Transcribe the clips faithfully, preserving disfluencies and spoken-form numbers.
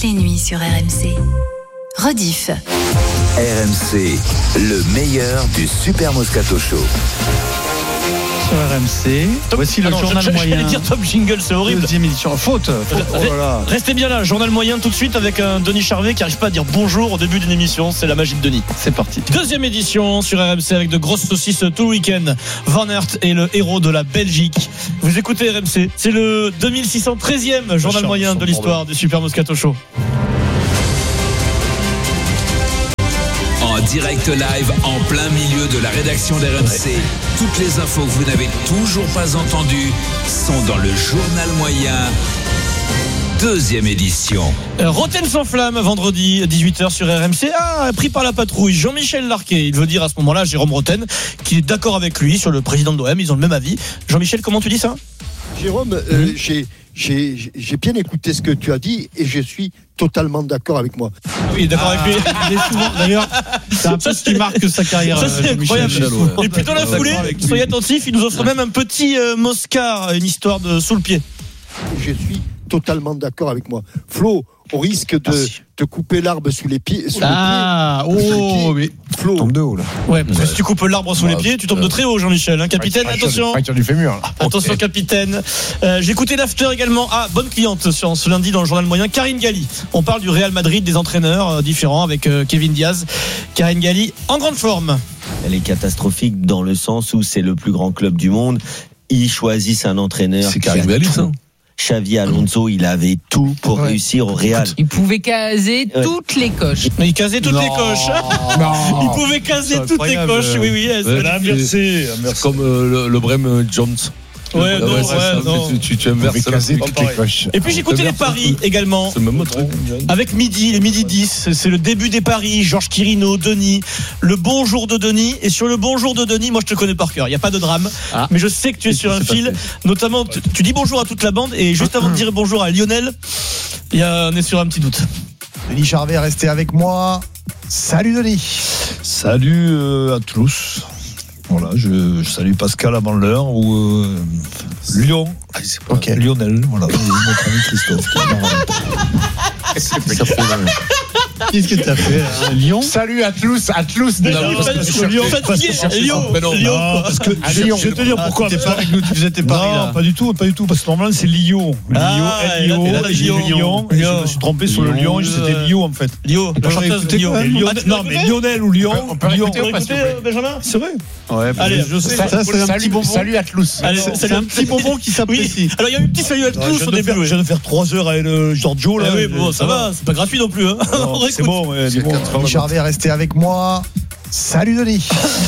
et nuit sur R M C. Rediff. R M C, le meilleur du Super Moscato Show. Sur R M C, top, voici le ah non, journal je, moyen. J'allais dire top jingle, c'est horrible. Deuxième édition, faute. faute. Oh là là. Restez bien là, journal moyen tout de suite avec un Denis Charvet qui n'arrive pas à dire bonjour au début d'une émission. C'est la magie de Denis. C'est parti. Deuxième édition sur R M C avec de grosses saucisses tout le week-end. Van Aert est le héros de la Belgique. Vous écoutez R M C, c'est le deux mille six cent treizième journal chance, moyen de l'histoire du Super Moscato Show. En direct live, en plein milieu de la rédaction d'R M C. Toutes les infos que vous n'avez toujours pas entendues sont dans le journal moyen. Deuxième édition. Euh, Rotten sans flamme, vendredi dix-huit heures sur R M C. Ah, pris par la patrouille, Jean-Michel Larquet. Il veut dire à ce moment-là, Jérôme Rotten, qu'il est d'accord avec lui sur le président de l'O M. Ils ont le même avis. Jean-Michel, comment tu dis ça ? Jérôme, euh, j'ai, j'ai, j'ai bien écouté ce que tu as dit et je suis totalement d'accord avec moi. Oui, d'accord Ah, avec lui. il est souvent, d'ailleurs, c'est un peu ce qui marque sa carrière. Ça, c'est euh, incroyable. Jean-Michel. Et puis dans la foulée, soyez attentifs, il nous offre même un petit euh, Moscar, une histoire de sous le pied. Et je suis totalement d'accord avec moi. Flo, au risque de Merci. te couper l'arbre sous les pieds. Sous Ah, les pieds, oh, mais Flo, tombe de haut là. Ouais, parce que si tu coupes l'arbre sous les pieds, tu tombes de très haut, Jean-Michel. Hein, capitaine, attention. Fracture du fémur. Là. Attention, capitaine. Euh, j'ai écouté l'after également. Ah, bonne cliente sur ce lundi dans le journal moyen. Karine Galli. On parle du Real Madrid, des entraîneurs euh, différents avec euh, Kevin Diaz. Karine Galli en grande forme. Elle est catastrophique dans le sens où c'est le plus grand club du monde. Ils choisissent un entraîneur. C'est Karim Galli, ça. Xavi Alonso, il avait tout pour Ouais. réussir au Real. Il pouvait caser Ouais. toutes les coches. Il casait toutes Non. les coches. Non. Il pouvait caser C'est toutes les incroyable. coches. Oui, oui. Ouais, c'est- merci. C'est comme euh, le, le Brem Jones. Ouais, non, c'est ouais, ça, non. Tu, tu, tu inverses ça, c'est pas pareil. Et puis j'ai écouté les paris également. C'est le même truc. Avec midi, les midi dix, c'est le début des paris. Georges Quirino, Denis, le bonjour de Denis. Et sur le bonjour de Denis, moi je te connais par cœur. Il n'y a pas de drame. Ah. Mais je sais que tu es sur un fil. Notamment, tu, tu dis bonjour à toute la bande. Et juste avant de dire bonjour à Lionel, il y a, on est sur un petit doute. Denis Charvet, restez avec moi. Salut Denis. Salut euh, à tous. Voilà, je, je salue Pascal avant l'heure ou euh, Lyon. Ok. Lionel, voilà, et notre ami Christophe. Qui est marrant. Ça fait, euh, Qu'est-ce que t'as fait hein, Lyon. Salut à tous, à tous. Mais Non, non, parce pas- que- Lyon, fatigué, Lyon, Mais non, Lyon. non, parce que À je, Lyon. je vais te dire pourquoi. T'es parce pas que- avec nous, tu faisais tes paris non, là. pas du tout, pas du tout, parce que normalement c'est Lyon. Ah, et là, Lyon, et là, j'ai Lyon. dit Lyon, et je Lyon. me suis trompé sur le Lyon, et c'était Lyon en fait. Lyon, la J'aurais chanteuse écouté Lyon. quand même. Ah, Lionel- tu non, l'as mais écouté Lionel ou Lyon. On peut Lyon. réécouter ou pas, s'il vous Écoutez, plaît euh, Benjamin. C'est vrai. Ouais, Allez, je sais. Ça, Ça, c'est un salut, petit bonbon. salut à tous. Allez, C'est salut. un petit bonbon qui s'apprécie. Oui. Alors il y a eu un petit salut à Ouais, tous je au viens de début. faire- je viens de faire trois heures avec le Giorgio là. Ah oui, bon, ça va, c'est pas gratuit non plus. Hein. Non, On c'est réécoute. bon, ouais, dis-moi. Denis Charvet, restez avec moi. Salut Denis.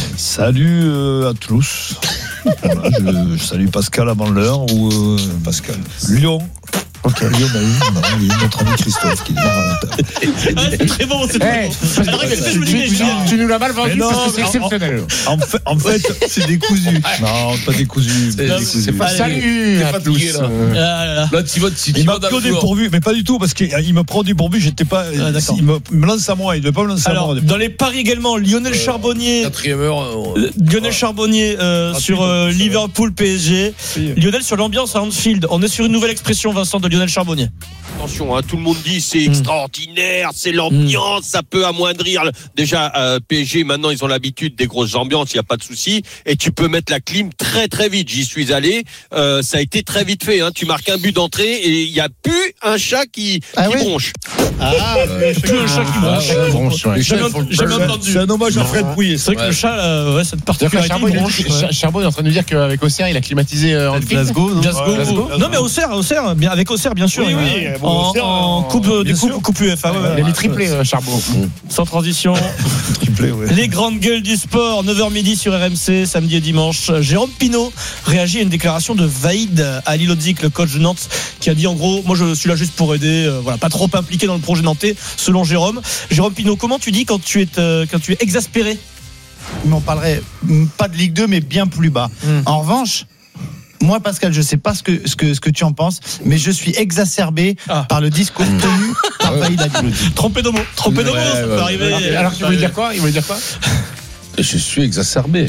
Salut euh, à tous. Voilà, je, je salue Pascal avant l'heure ou euh, Pascal. Lyon. Ok. Lionel, voilà, et notre ami Christophe qui est là. Ah, c'est très bon, c'est très Hey, bon. Alors, écoutez, je me dis, mais tu, Julien, tu nous l'as mal vendu Mais non, parce que c'est mais en- exceptionnel. En fait, en fait c'est décousu. Non, pas décousu. C'est- Pas c'est- décousu. c'est pas- Salut T'es à fatigué, tous. là. Euh, Ah là là. Là, tu vas, tu, tu Il vas m'a dans pris au le flou. dépourvu, mais pas du tout, parce qu'il me prend au dépourvu, j'étais pas. Ah, d'accord. il, me, il me lance à moi, il ne devait pas me lancer à Alors, moi. dans les paris également, Lionel Charbonnier. Quatrième heure. on- Euh, Lionel Charbonnier euh, Ah, sur putain, euh, ça va. Liverpool P S G. Oui. Lionel sur l'ambiance à Anfield. On est sur une nouvelle expression, Vincent, de Lionel Charbonnier. Attention, hein, tout le monde dit c'est Mm. extraordinaire, c'est l'ambiance, ça peut amoindrir. le- Déjà, euh, P S G, maintenant, ils ont l'habitude des grosses ambiances, il n'y a pas de souci. Et tu peux mettre la clim très très vite. J'y suis allé, euh, ça a été très vite fait. Hein. Tu marques un but d'entrée et il n'y a plus un chat qui, Ah qui oui bronche. Ah, plus un chat qui Ah, bronche. ouais, bronche, ouais. Jamais Chef, faut le jamais faire. entendu. C'est un hommage à Fred Pouillet. C'est vrai que Ouais. le chat, euh, ouais, cette C'est-à-dire que particularité, Charbot, il il a bronche. dit- Char- Charbot est en train de nous dire qu'avec Auxerre, il a climatisé euh, Anfield. Glasgow, non Glasgow. Glasgow. Non mais Auxerre, Auxerre, bien avec Auxerre bien sûr. Oui, il- oui, bon, en, Auxerre, en en- coupe euh, bien du coupe, sûr. coupe U F A. ouais, ouais. Il a mis triplé, euh, Charbot. Sans transition. S'il te plaît, ouais. Les grandes gueules du sport, neuf heures midi sur R M C, samedi et dimanche. Jérôme Pinault réagit à une déclaration de Vaïd Ali Lodzik, le coach de Nantes, qui a dit en gros, moi je suis là juste pour aider, euh, voilà, pas trop impliqué dans le projet nantais, selon Jérôme. Jérôme Pinault, comment tu dis quand tu es, euh, quand tu es exaspéré? Mais on parlerait mm, pas de Ligue deux, mais bien plus bas. Mm. En revanche, moi, Pascal, je sais pas ce que, ce que, ce que tu en penses, mais je suis exacerbé Ah. par le discours tenu par Vaïd Ali Lodzik. Trompé de mots, trompé de mots, Ouais, ça ouais, peut ouais. arriver. Alors, tu voulais dire quoi Il voulait dire quoi Je suis exacerbé.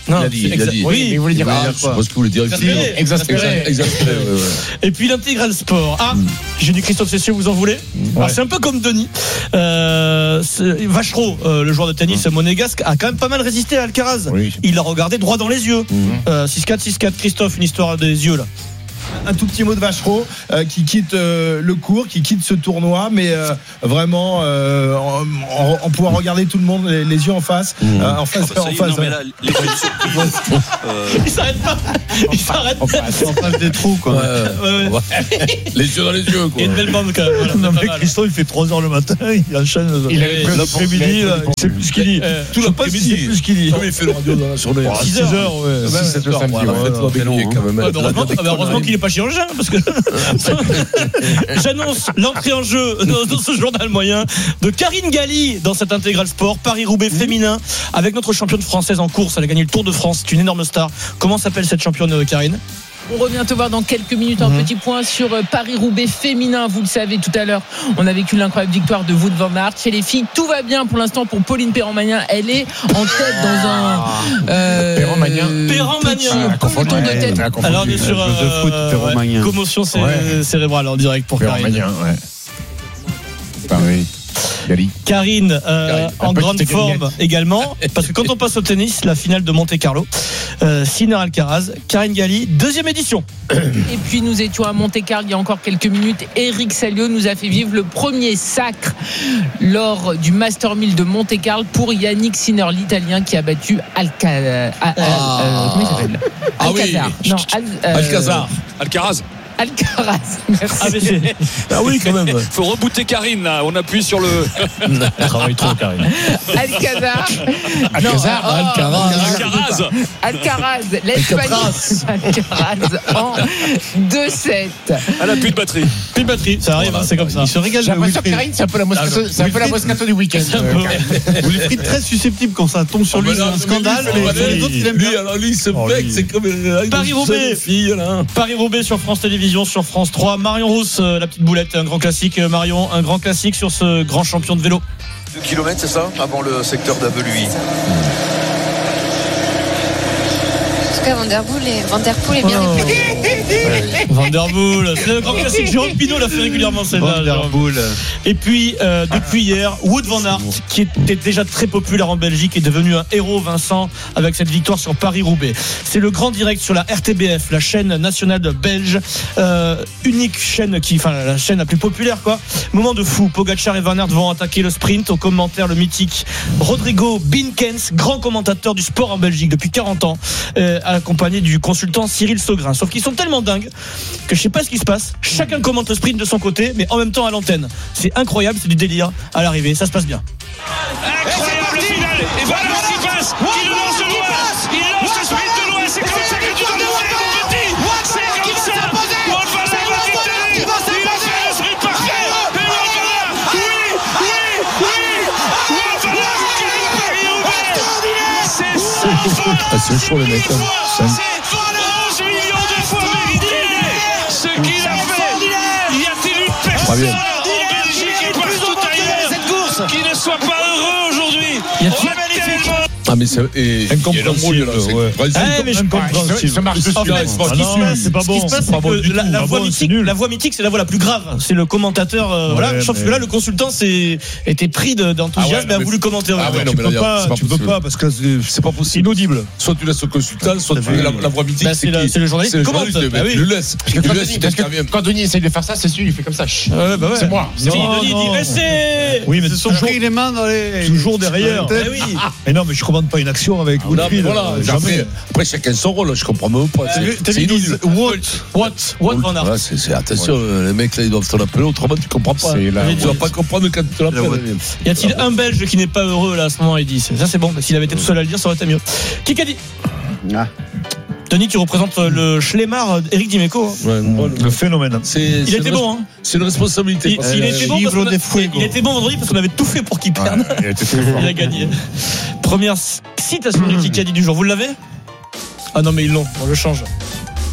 Non, Il a dit, c'est il a exa- dit. Oui, mais vous voulez dire Ah, quoi je sais pas ce que vous voulez dire. Exaspéré. Exaspéré. Exaspéré, ouais, ouais. Et puis l'intégral sport. Ah, j'ai dit Christophe Cessieux, vous en voulez Alors, c'est un peu comme Denis. Euh, c'est- Vachereau, euh, le joueur de tennis monégasque, a quand même pas mal résisté à Alcaraz. Oui. Il l'a regardé droit dans les yeux. Euh, six quatre, six quatre, Christophe, une histoire des yeux là. Un tout petit mot de Vachereau euh, qui quitte euh, le cours, qui quitte ce tournoi, mais euh, vraiment euh, en, en, en pouvoir regarder tout le monde les, les yeux en face, Mmh. euh, en face, Ah bah, ça en y est, face. non, mais là, l'effet de surprise. euh, Il s'arrête pas. Il s'arrête pas. On passe des trous, quoi. Ouais. Ouais, ouais. Ouais. Les yeux dans les yeux, Il y a quoi. une belle bande quand même. Voilà, Non, c'est mais pas mal. Christophe, il fait trois heures le matin, il enchaîne Il a- l'après-midi, là, il sait plus ce qu'il dit. Euh, Tout Je sais pas s'il sait l'après-midi. plus ce qu'il dit. Comment il fait le radio dans la journée À six heures, ouais. six sept heures, samedi, voilà, ouais, faites-toi ouais. baigner, quand même. Ouais, bah, heureusement, La- la- ah bah, heureusement qu'il n'est pas chirurgien parce que j'annonce l'entrée en jeu dans, dans ce journal moyen de Karine Galli dans cet intégral sport Paris-Roubaix féminin avec notre championne française en course. Elle a gagné le Tour de France, c'est une énorme star. Comment s'appelle cette championne, euh, Karine? On revient te voir dans quelques minutes. Un petit point sur euh, Paris-Roubaix féminin. Vous le savez, tout à l'heure, on a vécu l'incroyable victoire de Wout van Aert. Chez les filles, tout va bien pour l'instant pour Pauline Perron-Magnin. Elle est en tête dans un euh, Perron-Magnin. Perron-Magnin. petit Ah, confondu. peloton de Ouais, tête. ouais, confondu. Alors on est sur Un jeu de foot, euh, Perron-Magnin. ouais, commotion cé- Ouais. cérébrale en direct pour Karine. Perron-Magnin, ouais. Pareil. Gali. Karine, euh, Karine, en la grande petite forme gagnette. également, parce que quand on passe au tennis, la finale de Monte-Carlo, euh, Sinner Alcaraz, Karine Galli, deuxième édition. Et puis nous étions à Monte-Carlo il y a encore quelques minutes. Eric Salio nous a fait vivre le premier sacre lors du Master mille de Monte-Carlo pour Yannick Sinner, l'Italien qui a battu Alca... euh, ah, euh, comment il s'appelle Ah oui. Alcazar. Non, Al- euh, Alcazar. Alcaraz. Alcaraz. Merci. Ah, mais c'est- Ah oui, quand même. Faut rebooter Karine là. On appuie sur le. Il travaille trop, Karine. Alcazar. Alcazar, Non, oh, Alcaraz. Alcaraz, l'Espagnol. Alcaraz en deux sept. Elle a plus de batterie. Plus de batterie, ça arrive, hein, c'est comme ça. Il se régale. J'ai l'impression que Karine, c'est un peu la Moscato, c'est un peu la Moscato du week-end. C'est un peu- Wilfried très susceptible quand ça tombe sur lui, c'est un scandale. Mais mais les les autres, il aime bien. Lui, alors lui, ce Oh, mec, lui. c'est comme euh, Paris-Roubaix. une fille, là. Paris-Roubaix sur France Télévisions, sur France trois. Marion Rousse, euh, la petite boulette, un grand classique. Euh, Marion, un grand classique sur ce grand champion de vélo. deux kilomètres, c'est ça? Avant le secteur d'Abeluy. En tout cas, Van Der Poel est, Van Der Poel est bien Oh. réputé. Van der Poel, c'est le grand classique. Jérôme Pinault l'a fait régulièrement celle-là. Van der Jérôme. Poel. Et puis, euh, depuis hier, Wout van Aert, qui était déjà très populaire en Belgique, est devenu un héros, Vincent, avec cette victoire sur Paris-Roubaix. C'est le grand direct sur la R T B F, la chaîne nationale belge, euh, unique chaîne qui, enfin, la chaîne la plus populaire, quoi. Moment de fou. Pogacar et Van Aert vont attaquer le sprint. Au commentaire, le mythique Rodrigo Binkens, grand commentateur du sport en Belgique depuis quarante ans, euh, accompagné du consultant Cyril Saugrin. Sauf qu'ils sont tellement dingues que je sais pas ce qui se passe. Chacun commente le sprint de son côté, mais en même temps à l'antenne. C'est incroyable, c'est du délire. À l'arrivée, ça se passe bien. Incroyable finale. Et voilà ce qui passe. Qui le lance de loin. Il lance le sprint de loin. C'est comme ça que tu dois le faire, mon petit. C'est comme ça. Wout van Aert va dicter. Il va faire le sprint parfait. Et Wout van Aert. Oui, oui, oui. Wout van Aert gagne Paris-Roubaix. C'est cent fois. Ah, c'est chaud, les mecs. hein. C'est onze millions de fois mérité. Ce qu'il a fait. Y a-t-il une Très bien. personne en Belgique et partout ailleurs qui ne soit pas heureux aujourd'hui? Y a-t-il- On a tellement. Ah, mais c'est. Et. Incompréhensible, ouais. Eh, mais je Incompréhensible. Ça marche dessus. En fait, Ah ce qui non, se passe, c'est pas ce qui bon. se passe, C'est pas c'est bon que du la, tout. la Ah voix bon, c'est mythique, nul. la voix mythique, c'est la voix la plus grave. C'est le commentateur. euh, Ouais, voilà. Sauf mais- que là, le consultant s'est était pris de- d'enthousiasme Ah ouais, et a mais- voulu commenter. Ah ouais, non, Tu mais peux là, pas, c'est pas tu peux possible. pas parce que c'est C'est pas possible. inaudible. Soit tu laisses le consultant, soit tu C'est la, vrai. la voix mythique. Bah, c'est la- qui- c'est le journaliste c'est qui commente. mais Ah oui. tu le laisses. Parce Tu que le quand laisses, Denis- il parce que t'intervient. quand Denis essaye de faire ça, c'est sûr, il fait comme ça. Chut. Ouais, bah ouais. C'est moi. Si, Non, Denis dit non. restez. Oui, mais Ils sont toujours, pris les mains dans les. toujours derrière. Eh oui. Mais non, mais je commande pas une action avec Voilà, mais Wilfried. voilà, euh, jamais. après, après, chacun son rôle, je comprends même pas. T'as C'est- vu- t'as c'est vu, ils inaudible. disent What What What Van Aert. Voilà, c'est- c'est- attention, les mecs là ils doivent te l'appeler, autrement tu comprends pas. C'est la- Tu vas pas comprendre quand tu te l'appelles. Y a-t-il un Belge qui n'est pas heureux là à ce moment? Il dit ça, c'est bon. S'il avait été tout seul à le dire, ça aurait été mieux. Qui qu'a dit? Ah. Denis, tu représentes le Schlemar Eric Dimeco. hein. Ouais, non, Le phénomène. c'est- Il c'est était une bon, hein. C'est une responsabilité. Il, parce il que- était bon parce qu'on a- de Fuego. il était bon vendredi parce qu'on avait tout fait pour qu'il perde. Il a été très fort. Il a gagné. Première citation du Kikadi du jour. Vous l'avez? Ah non, mais ils l'ont. On le change.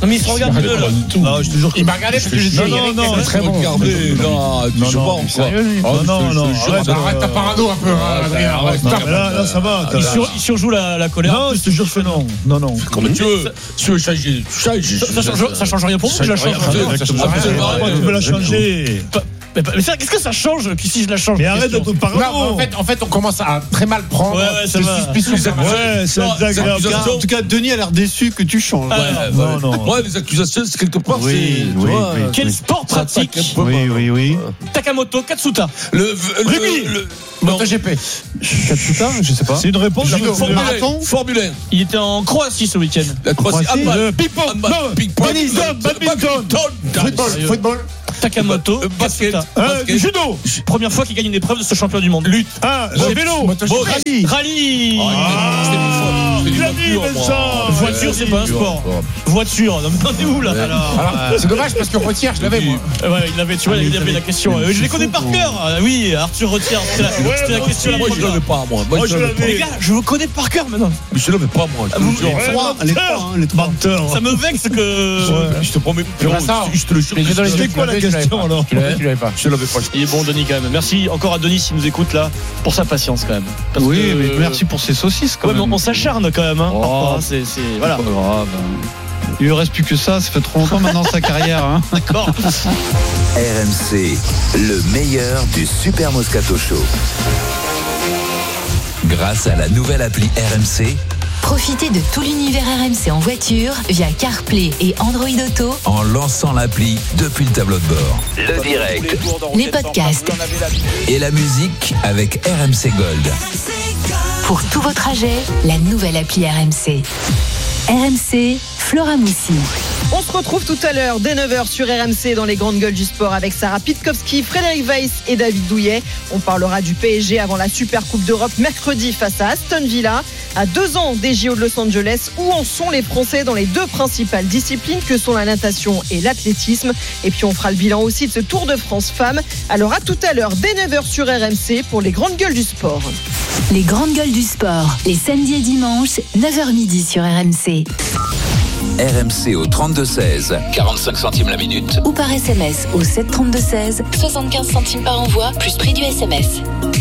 Non, mais il se regarde mieux, là. Non, je te jure. Il m'a regardé parce que j'ai dit Non, Eric, non, non, c'est très bon. Regardez, là, tu Non, sais non, pas encore. sérieux, lui. Ah, Non, je non, te- non, je te jure, arrête, ça- Arrête ta parano un peu, hein, Adrien. arrête. Non, mais là, là, ça va. Il, sur- il surjoue la, la colère. Non, je te jure que non. Non, non. Comme tu veux, tu veux changer, tu changes. Ça, ça, change, ça change rien pour vous que je la change. Ça change rien. Pourquoi tu veux la changer? Mais, mais ça, qu'est-ce que ça change que si je la change? Mais arrête de te parler. Non, mais en fait, en fait, on commence à très mal prendre. Ouais, ouais, ça de va. suspicion. Ouais, c'est Non, désagréable. c'est accusation. En tout cas, Denis a l'air déçu que tu changes. Ah, Ouais, non, ouais. non. Ouais, les accusations, c'est quelque part, Oui, c'est. tu oui, vois, oui. Quel sport pratique? Oui, oui, oui. Takamoto, Katsuta. Le. Rugby. le- MotoGP. Katsuta, je sais pas. C'est une réponse. Judo. Formule Marathon. un. Formule un. Il était en Croatie ce week-end. La Croatie. Croatie. Handball. Euh, ping-pong. Handball. Non. Ping-pong. Tennis, badminton. Football. Football. Takamoto, Euh, basket. Katsuta. Euh, Basket. Judo. Première fois qu'il gagne une épreuve de ce champion du monde. Lutte. Ah, Bon, vélo. Bon, Rallye. Rallye. Ah, c'était une fois. C'était une bien dit, voiture, moi. Vincent. Voiture, c'est pas un sport. Voiture, non, mais on est où là? Alors, Alors, c'est dommage parce que Retière, je l'avais, moi. ouais, il avait, tu vois, il avait la question. Euh, Je les connais par cœur. Ah, oui, Arthur Retière, c'était la, c'était la moi question la Moi, je première. l'avais pas, moi. Moi, je l'avais l'avais. Les gars, je vous connais par cœur maintenant. Mais je l'avais pas, moi. Je te Vous- le jure. Ouais, Trois, les trois, hein, les trois. Menteur. Ça me vexe que. Je te promets, vois ça, je te le jure. les yeux dans les yeux, C'est quoi la tu l'avais question pas. alors? Tu l'avais, tu l'avais pas. Je l'avais pas. Il est bon, Denis, quand même. Merci encore à Denis s'il nous écoute là pour sa patience quand même. Parce Oui, que- mais merci pour ces saucisses quand Ouais, mais même. on s'acharne quand même. Hein, Oh. parfois, hein, c'est, c'est- voilà. Pas grave. Il lui reste plus que ça, ça fait trop longtemps maintenant sa carrière. Hein. D'accord. R M C, le meilleur du Super Moscato Show. Grâce à la nouvelle appli R M C, Profitez de tout l'univers R M C en voiture via CarPlay et Android Auto, en lançant l'appli depuis le tableau de bord. Le direct les podcasts et la musique avec R M C Gold. pour tous vos trajets, la nouvelle appli R M C. R M C, Flora Moussi. On se retrouve tout à l'heure dès neuf heures sur R M C dans les grandes gueules du sport avec Sarah Pitkowski, Frédéric Weiss et David Douillet. On parlera du P S G avant la Super Coupe d'Europe mercredi face à Aston Villa. À deux ans des J O de Los Angeles, où en sont les Français dans les deux principales disciplines que sont la natation et l'athlétisme. Et puis on fera le bilan aussi de ce Tour de France femmes. Alors à tout à l'heure dès neuf heures sur R M C pour les grandes gueules du sport. Les grandes gueules du sport, les samedis et dimanches, neuf heures midi sur R M C. R M C au trente-deux seize, quarante-cinq centimes la minute. Ou par S M S au sept trente-deux seize, soixante-quinze centimes par envoi, plus prix du S M S.